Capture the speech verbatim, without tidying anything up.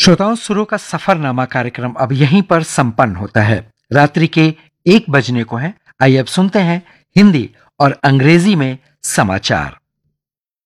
श्रोताओं, सुरों का सफरनामा कार्यक्रम अब यहीं पर संपन्न होता है। रात्रि के एक बजने को है। आइए अब सुनते हैं हिंदी और अंग्रेजी में समाचार।